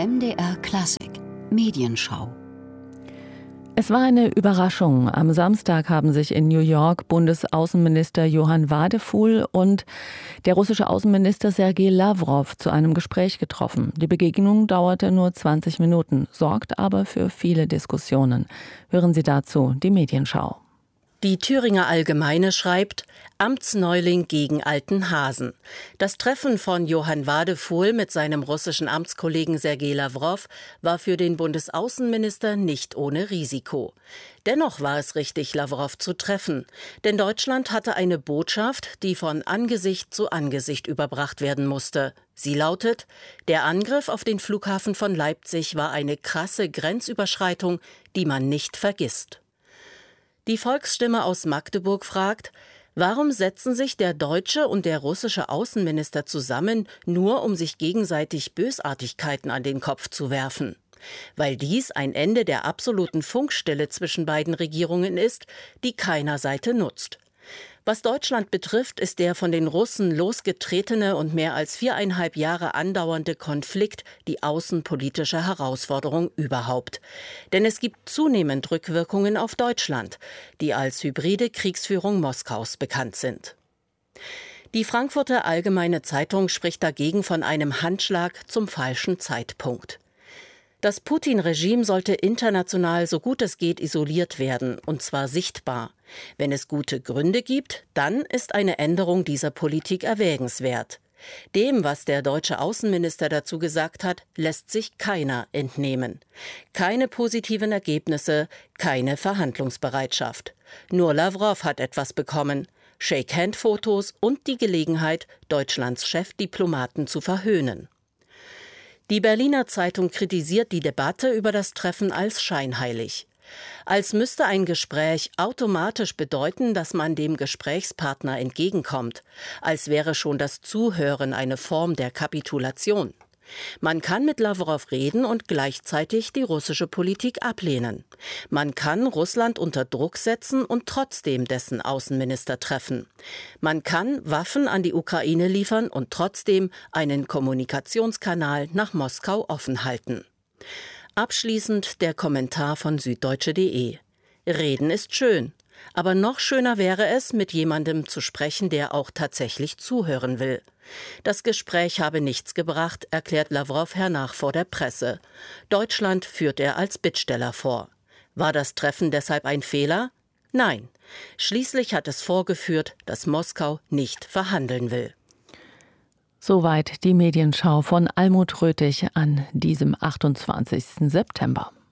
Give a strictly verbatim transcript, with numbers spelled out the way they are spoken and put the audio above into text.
M D R Klassik Medienschau. Es war eine Überraschung. Am Samstag haben sich in New York Bundesaußenminister Johann Wadephul und der russische Außenminister Sergei Lawrow zu einem Gespräch getroffen. Die Begegnung dauerte nur zwanzig Minuten, sorgt aber für viele Diskussionen. Hören Sie dazu die Medienschau. Die Thüringer Allgemeine schreibt: Amtsneuling gegen alten Hasen. Das Treffen von Johann Wadephul mit seinem russischen Amtskollegen Sergei Lawrow war für den Bundesaußenminister nicht ohne Risiko. Dennoch war es richtig, Lawrow zu treffen. Denn Deutschland hatte eine Botschaft, die von Angesicht zu Angesicht überbracht werden musste. Sie lautet: Der Angriff auf den Flughafen von Leipzig war eine krasse Grenzüberschreitung, die man nicht vergisst. Die Volksstimme aus Magdeburg fragt: Warum setzen sich der deutsche und der russische Außenminister zusammen, nur um sich gegenseitig Bösartigkeiten an den Kopf zu werfen? Weil dies ein Ende der absoluten Funkstille zwischen beiden Regierungen ist, die keiner Seite nutzt. Was Deutschland betrifft, ist der von den Russen losgetretene und mehr als viereinhalb Jahre andauernde Konflikt die außenpolitische Herausforderung überhaupt. Denn es gibt zunehmend Rückwirkungen auf Deutschland, die als hybride Kriegsführung Moskaus bekannt sind. Die Frankfurter Allgemeine Zeitung spricht dagegen von einem Handschlag zum falschen Zeitpunkt. Das Putin-Regime sollte international so gut es geht isoliert werden, und zwar sichtbar. Wenn es gute Gründe gibt, dann ist eine Änderung dieser Politik erwägenswert. Dem, was der deutsche Außenminister dazu gesagt hat, lässt sich keiner entnehmen. Keine positiven Ergebnisse, keine Verhandlungsbereitschaft. Nur Lawrow hat etwas bekommen: Shake-Hand-Fotos und die Gelegenheit, Deutschlands Chefdiplomaten zu verhöhnen. Die Berliner Zeitung kritisiert die Debatte über das Treffen als scheinheilig. Als müsste ein Gespräch automatisch bedeuten, dass man dem Gesprächspartner entgegenkommt. Als wäre schon das Zuhören eine Form der Kapitulation. Man kann mit Lawrow reden und gleichzeitig die russische Politik ablehnen. Man kann Russland unter Druck setzen und trotzdem dessen Außenminister treffen. Man kann Waffen an die Ukraine liefern und trotzdem einen Kommunikationskanal nach Moskau offen halten. Abschließend der Kommentar von süddeutsche punkt de. Reden ist schön, aber noch schöner wäre es, mit jemandem zu sprechen, der auch tatsächlich zuhören will. Das Gespräch habe nichts gebracht, erklärt Lawrow hernach vor der Presse. Deutschland führt er als Bittsteller vor. War das Treffen deshalb ein Fehler? Nein. Schließlich hat es vorgeführt, dass Moskau nicht verhandeln will. Soweit die Medienschau von Almut Röthig an diesem achtundzwanzigsten September.